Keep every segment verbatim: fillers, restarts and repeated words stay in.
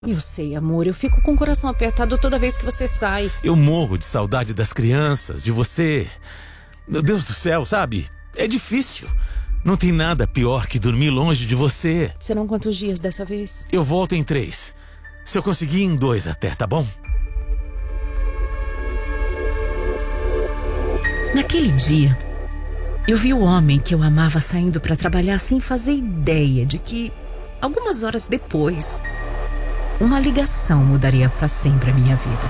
Eu sei, amor, eu fico com o coração apertado toda vez que você sai. Eu morro de saudade das crianças, de você. Meu Deus do céu, sabe? É difícil. Não tem nada pior que dormir longe de você. Serão quantos dias dessa vez? Eu volto em três. Se eu conseguir, em dois até, tá bom? Naquele dia, eu vi o homem que eu amava saindo para trabalhar sem fazer ideia de que, algumas horas depois, uma ligação mudaria para sempre a minha vida.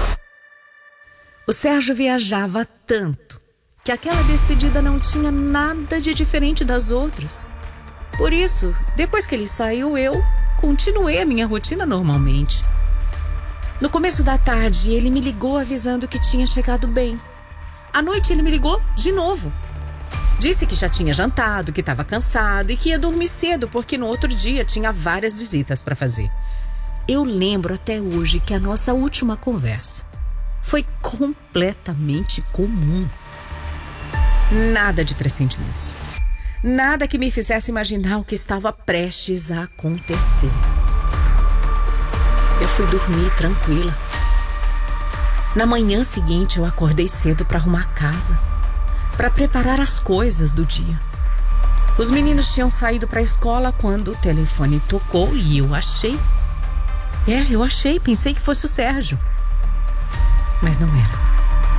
O Sérgio viajava tanto que aquela despedida não tinha nada de diferente das outras. Por isso, depois que ele saiu, eu continuei a minha rotina normalmente. No começo da tarde, ele me ligou avisando que tinha chegado bem. À noite, ele me ligou de novo. Disse que já tinha jantado, que estava cansado e que ia dormir cedo porque no outro dia tinha várias visitas para fazer. Eu lembro até hoje que a nossa última conversa foi completamente comum. Nada de pressentimentos. Nada que me fizesse imaginar o que estava prestes a acontecer. Eu fui dormir tranquila. Na manhã seguinte, eu acordei cedo para arrumar a casa, para preparar as coisas do dia. Os meninos tinham saído para a escola quando o telefone tocou e eu achei... É, eu achei, pensei que fosse o Sérgio. Mas não era.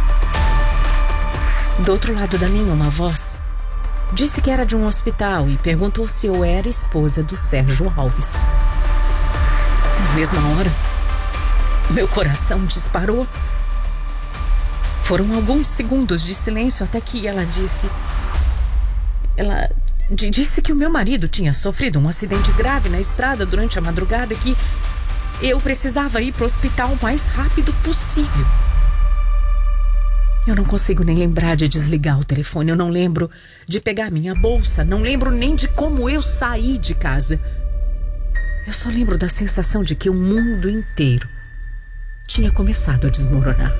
Do outro lado da linha, uma voz disse que era de um hospital e perguntou se eu era esposa do Sérgio Alves. Na mesma hora, meu coração disparou. Foram alguns segundos de silêncio até que ela disse... Ela disse que o meu marido tinha sofrido um acidente grave na estrada durante a madrugada e que eu precisava ir para o hospital o mais rápido possível. Eu não consigo nem lembrar de desligar o telefone. Eu não lembro de pegar minha bolsa. Não lembro nem de como eu saí de casa. Eu só lembro da sensação de que o mundo inteiro tinha começado a desmoronar.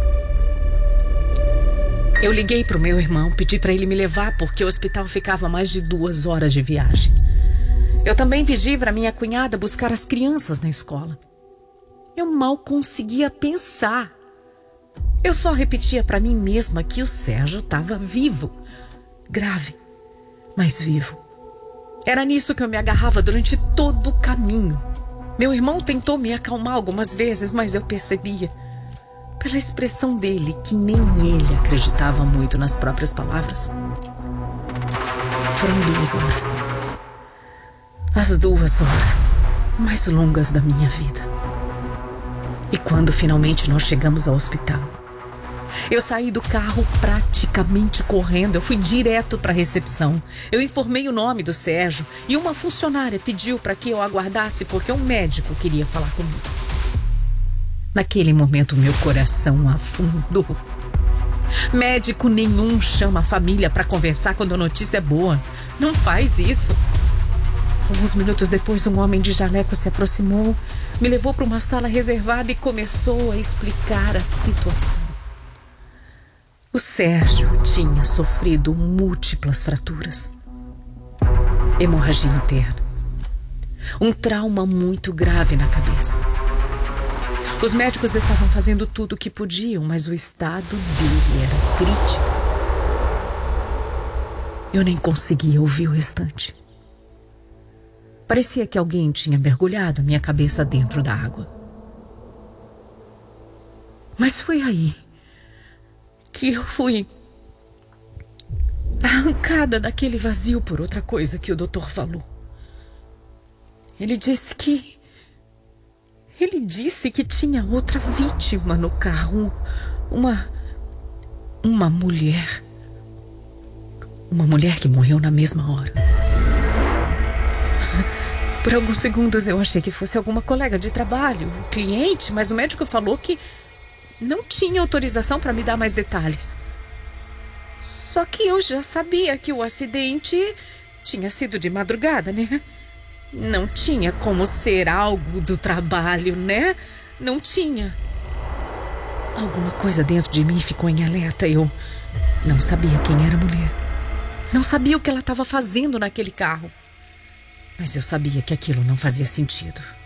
Eu liguei para o meu irmão, pedi para ele me levar porque o hospital ficava a mais de duas horas de viagem. Eu também pedi para minha cunhada buscar as crianças na escola. Eu mal conseguia pensar. Eu só repetia para mim mesma que o Sérgio estava vivo. Grave, mas vivo. Era nisso que eu me agarrava durante todo o caminho. Meu irmão tentou me acalmar algumas vezes, mas eu percebia, pela expressão dele, que nem ele acreditava muito nas próprias palavras. Foram duas horas. As duas horas mais longas da minha vida. E quando finalmente nós chegamos ao hospital, eu saí do carro praticamente correndo. Eu fui direto para a recepção. Eu informei o nome do Sérgio e uma funcionária pediu para que eu aguardasse porque um médico queria falar comigo. Naquele momento, meu coração afundou. Médico nenhum chama a família para conversar quando a notícia é boa. Não faz isso. Alguns minutos depois, um homem de jaleco se aproximou, me levou para uma sala reservada e começou a explicar a situação. O Sérgio tinha sofrido múltiplas fraturas, hemorragia interna, um trauma muito grave na cabeça. Os médicos estavam fazendo tudo o que podiam, mas o estado dele era crítico. Eu nem conseguia ouvir o restante. Parecia que alguém tinha mergulhado a minha cabeça dentro da água. Mas foi aí que eu fui arrancada daquele vazio por outra coisa que o doutor falou. Ele disse que... Ele disse que tinha outra vítima no carro. Uma... Uma mulher. Uma mulher que morreu na mesma hora. Por alguns segundos eu achei que fosse alguma colega de trabalho, cliente, mas o médico falou que não tinha autorização para me dar mais detalhes. Só que eu já sabia que o acidente tinha sido de madrugada, né? Não tinha como ser algo do trabalho, né? Não tinha. Alguma coisa dentro de mim ficou em alerta. Eu não sabia quem era a mulher. Não sabia o que ela estava fazendo naquele carro. Mas eu sabia que aquilo não fazia sentido.